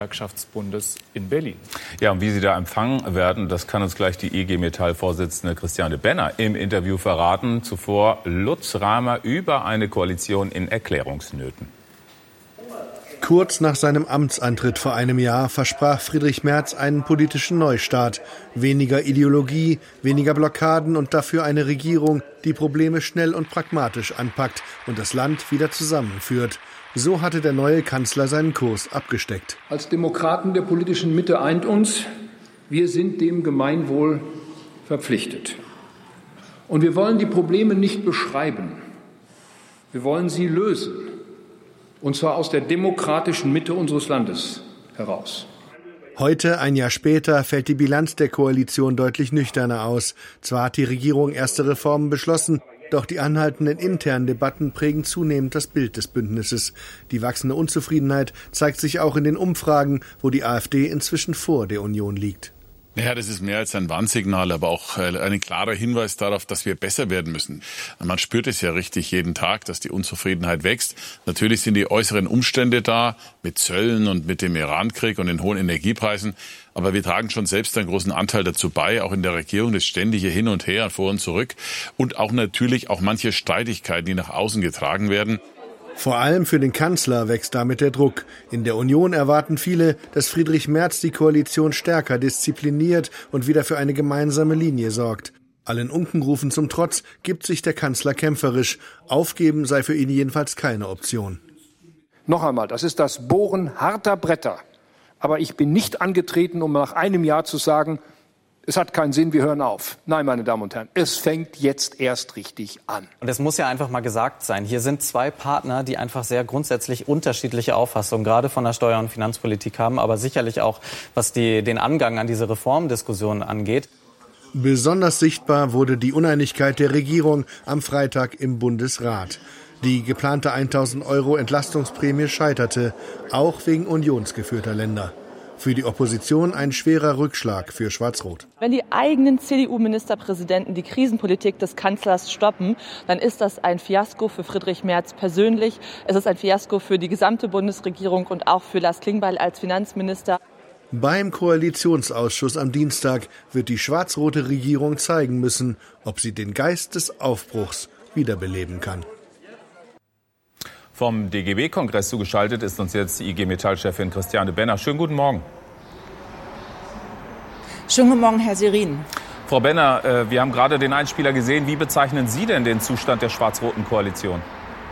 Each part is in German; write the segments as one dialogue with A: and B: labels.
A: Gewerkschaftsbundes in Berlin.
B: Ja, und wie Sie da empfangen werden, das kann uns gleich die IG Metall-Vorsitzende Christiane Benner im Interview verraten. Zuvor Lutz Ramer über eine Koalition in Erklärungsnöten.
C: Kurz nach seinem Amtsantritt vor einem Jahr versprach Friedrich Merz einen politischen Neustart. Weniger Ideologie, weniger Blockaden und dafür eine Regierung, die Probleme schnell und pragmatisch anpackt und das Land wieder zusammenführt. So hatte der neue Kanzler seinen Kurs abgesteckt.
D: Als Demokraten der politischen Mitte eint uns, wir sind dem Gemeinwohl verpflichtet. Und wir wollen die Probleme nicht beschreiben. Wir wollen sie lösen. Und zwar aus der demokratischen Mitte unseres Landes heraus.
C: Heute, ein Jahr später, fällt die Bilanz der Koalition deutlich nüchterner aus. Zwar hat die Regierung erste Reformen beschlossen, doch die anhaltenden internen Debatten prägen zunehmend das Bild des Bündnisses. Die wachsende Unzufriedenheit zeigt sich auch in den Umfragen, wo die AfD inzwischen vor der Union liegt.
E: Ja, das ist mehr als ein Warnsignal, aber auch ein klarer Hinweis darauf, dass wir besser werden müssen. Man spürt es ja richtig jeden Tag, dass die Unzufriedenheit wächst. Natürlich sind die äußeren Umstände da, mit Zöllen und mit dem Irankrieg und den hohen Energiepreisen. Aber wir tragen schon selbst einen großen Anteil dazu bei, auch in der Regierung, das ständige Hin und Her, vor und zurück. Und auch natürlich auch manche Streitigkeiten, die nach außen getragen werden.
C: Vor allem für den Kanzler wächst damit der Druck. In der Union erwarten viele, dass Friedrich Merz die Koalition stärker diszipliniert und wieder für eine gemeinsame Linie sorgt. Allen Unkenrufen zum Trotz gibt sich der Kanzler kämpferisch. Aufgeben sei für ihn jedenfalls keine Option.
D: Noch einmal, das ist das Bohren harter Bretter. Aber ich bin nicht angetreten, um nach einem Jahr zu sagen, es hat keinen Sinn, wir hören auf. Nein, meine Damen und Herren, es fängt jetzt erst richtig an.
F: Und es muss ja einfach mal gesagt sein, hier sind zwei Partner, die einfach sehr grundsätzlich unterschiedliche Auffassungen, gerade von der Steuer- und Finanzpolitik haben, aber sicherlich auch, was den Angang an diese Reformdiskussion angeht.
C: Besonders sichtbar wurde die Uneinigkeit der Regierung am Freitag im Bundesrat. Die geplante 1.000 € Entlastungsprämie scheiterte, auch wegen unionsgeführter Länder. Für die Opposition ein schwerer Rückschlag für Schwarz-Rot.
G: Wenn die eigenen CDU-Ministerpräsidenten die Krisenpolitik des Kanzlers stoppen, dann ist das ein Fiasko für Friedrich Merz persönlich. Es ist ein Fiasko für die gesamte Bundesregierung und auch für Lars Klingbeil als Finanzminister.
C: Beim Koalitionsausschuss am Dienstag wird die schwarz-rote Regierung zeigen müssen, ob sie den Geist des Aufbruchs wiederbeleben kann.
B: Vom DGB-Kongress zugeschaltet ist uns jetzt die IG Metall-Chefin Christiane Benner. Schönen guten Morgen.
H: Schönen guten Morgen, Herr Serin.
B: Frau Benner, wir haben gerade den Einspieler gesehen. Wie bezeichnen Sie denn den Zustand der schwarz-roten Koalition?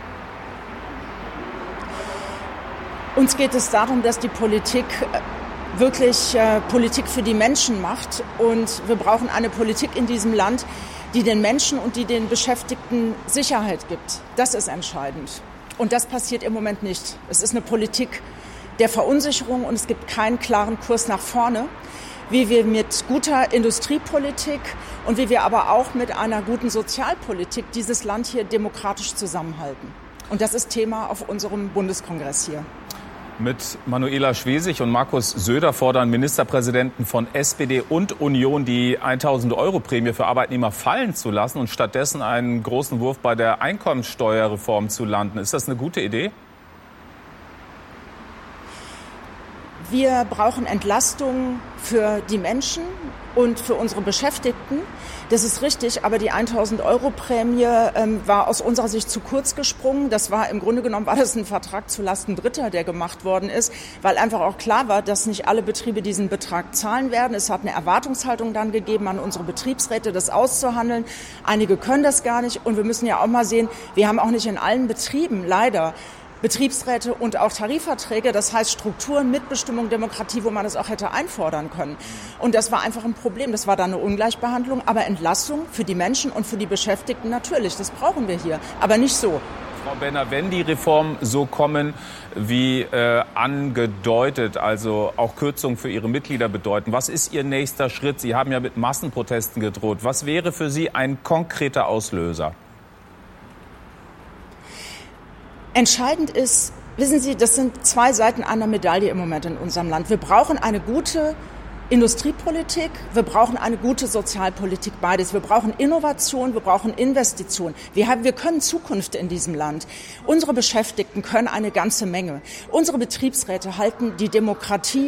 H: Uns geht es darum, dass die Politik wirklich Politik für die Menschen macht. Und wir brauchen eine Politik in diesem Land, die den Menschen und die den Beschäftigten Sicherheit gibt. Das ist entscheidend. Und das passiert im Moment nicht. Es ist eine Politik der Verunsicherung und es gibt keinen klaren Kurs nach vorne, wie wir mit guter Industriepolitik und wie wir aber auch mit einer guten Sozialpolitik dieses Land hier demokratisch zusammenhalten. Und das ist Thema auf unserem Bundeskongress hier.
B: Mit Manuela Schwesig und Markus Söder fordern Ministerpräsidenten von SPD und Union, die 1.000 € Prämie für Arbeitnehmer fallen zu lassen und stattdessen einen großen Wurf bei der Einkommensteuerreform zu landen. Ist das eine gute Idee?
H: Wir brauchen Entlastung für die Menschen und für unsere Beschäftigten. Das ist richtig, aber die 1.000 € Prämie war aus unserer Sicht zu kurz gesprungen. Das war im Grunde genommen war das ein Vertrag zulasten Dritter, der gemacht worden ist, weil einfach auch klar war, dass nicht alle Betriebe diesen Betrag zahlen werden. Es hat eine Erwartungshaltung dann gegeben an unsere Betriebsräte, das auszuhandeln. Einige können das gar nicht und wir müssen ja auch mal sehen, wir haben auch nicht in allen Betrieben leider Betriebsräte und auch Tarifverträge, das heißt Strukturen, Mitbestimmung, Demokratie, wo man das auch hätte einfordern können. Und das war einfach ein Problem, das war dann eine Ungleichbehandlung, aber Entlastung für die Menschen und für die Beschäftigten natürlich, das brauchen wir hier, aber nicht so.
B: Frau Benner, wenn die Reformen so kommen wie angedeutet, also auch Kürzungen für Ihre Mitglieder bedeuten, was ist Ihr nächster Schritt? Sie haben ja mit Massenprotesten gedroht. Was wäre für Sie ein konkreter Auslöser?
H: Entscheidend ist, wissen Sie, das sind zwei Seiten einer Medaille im Moment in unserem Land. Wir brauchen eine gute Industriepolitik, wir brauchen eine gute Sozialpolitik, beides. Wir brauchen Innovation, wir brauchen Investition. Wir können Zukunft in diesem Land. Unsere Beschäftigten können eine ganze Menge. Unsere Betriebsräte halten die Demokratie